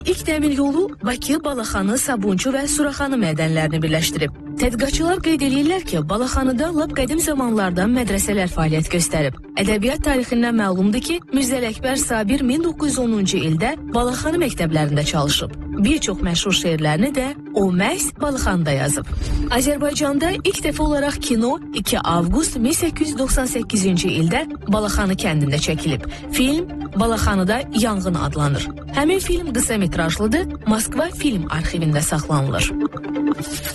İlk dəmir yolu Bakı, Balaxanı, Sabunçu və Suraxanı mədənlərini birləşdirib. Tədqiqatçılar qeyd edirlər ki, Balaxanıda lap qədim zamanlardan mədrəsələr fəaliyyət göstərib. Ədəbiyyat tarixindən məlumdur ki, Mirzə Ələkbər Sabir 1910-cu ildə Balaxanı məktəblərində çalışıb. Bir çox məşhur şeirlərini də o məhz Balaxanıda yazıb. Azərbaycanda ilk dəfə olaraq kino 2 avqust 1898-ci ildə Balaxanı kəndində çəkilib. Film Balaxanıda yanğın adlanır. Həmin film qısa metrajlıdır, Moskva film arxivində saxlanılır.